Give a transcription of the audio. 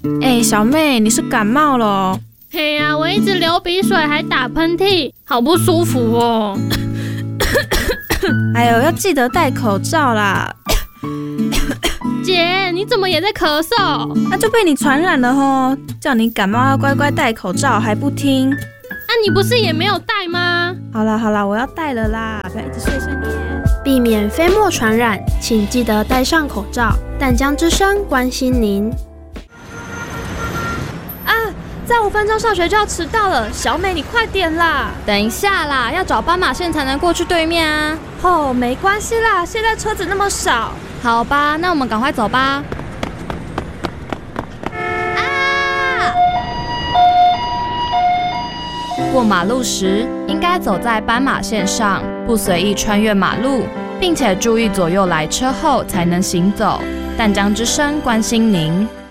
小妹，你是感冒了哦？ 嘿呀，我一直流鼻水还打喷嚏，好不舒服哦。 哎呦，要记得戴口罩啦。 姐，你怎么也在咳嗽？ 那就被你传染了吼！叫你感冒要乖乖戴口罩，还不听。 你不是也没有戴吗？ 好啦，我要戴了啦，不要一直碎碎念。 避免飞沫传染，请记得戴上口罩。淡江之声关心您。 再5分钟上学就要迟到了，小美你快点啦！ 等一下啦，要找斑马线才能过去对面啊。 没关系啦，现在车子那么少。 好吧，那我们赶快走吧。过马路时，应该走在斑马线上，不随意穿越马路，并且注意左右来车后才能行走。淡江之声关心您。